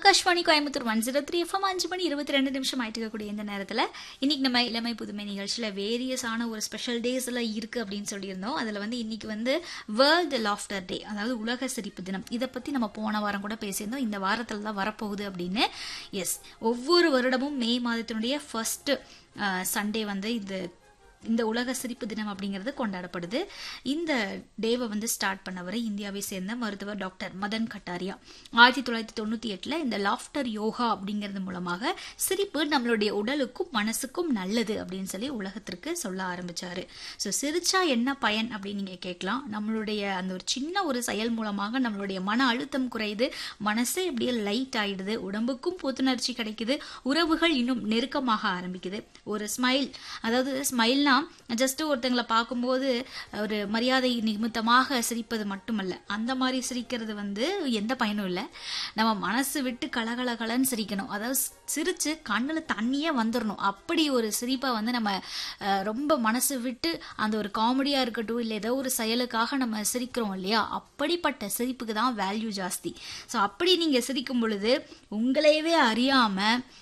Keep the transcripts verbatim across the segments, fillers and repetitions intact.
Akashvani Coimbatore one zero three FM அஞ்சு மணி இருபத்தி ரெண்டு நிமிஷம் ஆயிட்டு இருக்கக்கூடிய இந்த நேரத்தில் இன்னைக்கு நம்ம இளமை புதுமை நிகழ்ச்சியில் வேரியஸான ஒரு ஸ்பெஷல் டேஸ் எல்லாம் இருக்கு அப்படின்னு சொல்லியிருந்தோம். அதில் வந்து இன்னைக்கு வந்து வேர்ல்டு லாஃப்டர் டே, அதாவது உலக சிரிப்பு தினம். இதை பற்றி நம்ம போன வாரம் கூட பேசியிருந்தோம். இந்த வாரத்தில் தான் வரப்போகுது அப்படின்னு. எஸ், ஒவ்வொரு வருடமும் மே மாதத்தினுடைய ஃபர்ஸ்ட் சண்டே வந்து இந்த இந்த உலக சிரிப்பு தினம் அப்படிங்கிறது கொண்டாடப்படுது. இந்த டேவை வந்து ஸ்டார்ட் பண்ணவர் இந்தியாவை சேர்ந்த மருத்துவர் டாக்டர் மதன் கட்டாரியா. ஆயிரத்தி தொள்ளாயிரத்தி தொண்ணூத்தி எட்டுல இந்த லாஃப்டர் யோகா அப்படிங்கிறது மூலமாக சிரிப்பு நம்மளுடைய உடலுக்கும் மனசுக்கும் நல்லது அப்படின்னு சொல்லி உலகத்திற்கு சொல்ல ஆரம்பிச்சாரு. ஸோ சிரிச்சா என்ன பயன் அப்படின்னு நீங்க கேட்கலாம். நம்மளுடைய அந்த ஒரு சின்ன ஒரு செயல் மூலமாக நம்மளுடைய மன அழுத்தம் குறையுது, மனசே இப்படியே லைட் ஆயிடுது, உடம்புக்கும் புத்துணர்ச்சி கிடைக்குது, உறவுகள் இன்னும் நெருக்கமாக ஆரம்பிக்குது. ஒரு ஸ்மைல், அதாவது ஸ்மைல்னா ஜஸ்ட் ஒருத்தங்களை பார்க்கும்போது ஒரு மரியாதை நிமித்தமாக சிரிப்பது மட்டுமல்ல, அந்த மாதிரி சிரிக்கிறது வந்து எந்த பயனும் இல்லை. நம்ம மனசு விட்டு கலகலகலன்னு சிரிக்கணும். அதாவது சிரிச்சு கண்ணுல தண்ணியே வந்துடணும். அப்படி ஒரு சிரிப்பை வந்து நம்ம ரொம்ப மனசு விட்டு அந்த ஒரு காமெடியா இருக்கட்டும் இல்லை ஏதோ ஒரு செயலுக்காக நம்ம சிரிக்கிறோம் இல்லையா, அப்படிப்பட்ட சிரிப்புக்கு தான் வேல்யூ ஜாஸ்தி. ஸோ அப்படி நீங்க சிரிக்கும் பொழுது உங்களையவே அறியாம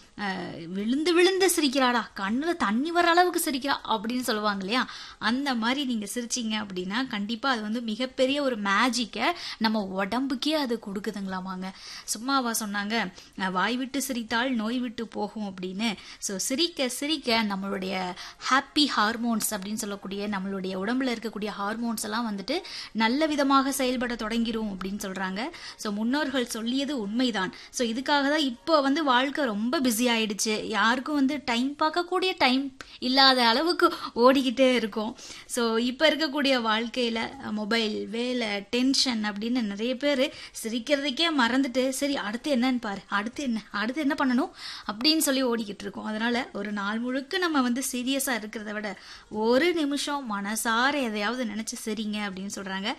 விழுந்து விழுந்து சிரிக்கிறாடா, கண்ணுல தண்ணி வர அளவுக்கு சிரிக்கிறா அப்படின்னு சொல்லுவாங்க இல்லையா, அந்த மாதிரி நீங்க சிரிச்சிங்க அப்படின்னா கண்டிப்பா அது வந்து மிகப்பெரிய ஒரு மேஜிக்கை நம்ம உடம்புக்கே அது கொடுக்குதுங்களாமாங்க. சும்மாவா சொன்னாங்க, வாய் விட்டு சிரித்தால் நோய் விட்டு போகும் அப்படின்னு. ஸோ சிரிக்க சிரிக்க நம்மளுடைய ஹாப்பி ஹார்மோன்ஸ் அப்படின்னு சொல்லக்கூடிய நம்மளுடைய உடம்புல இருக்கக்கூடிய ஹார்மோன்ஸ் எல்லாம் வந்துட்டு நல்ல விதமாக செயல்பட தொடங்கிரும் அப்படின்னு சொல்றாங்க. ஸோ முன்னோர்கள் சொல்லியது உண்மைதான். ஸோ இதுக்காக தான் இப்போ வந்து வாழ்க்கை ரொம்ப பிஸி ஆயிடுச்சு. யாருக்கும் வந்து டைம் பார்க்கக்கூடிய டைம் இல்லாத அளவுக்கு ஓடிக்கிட்டே இருக்கும். ஸோ இப்போ இருக்கக்கூடிய வாழ்க்கையில மொபைல், வேலை, டென்ஷன் அப்படின்னு நிறைய பேர் சிரிக்கிறதுக்கே மறந்துட்டு சரி அடுத்து என்னன்னு பாரு, அடுத்து என்ன அடுத்து என்ன பண்ணணும் அப்படின்னு சொல்லி ஓடிக்கிட்டு இருக்கோம். அதனால ஒரு நாள் முழுக்க நம்ம வந்து சீரியஸா இருக்கிறத விட ஒரு நிமிஷம் மனசார எதையாவது நினைச்சு சரிங்க அப்படின்னு சொல்றாங்க.